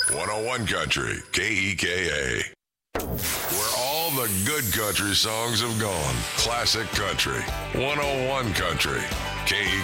101 Country, KEKA. Where all the good country songs have gone. Classic Country, 101 Country, KEKA.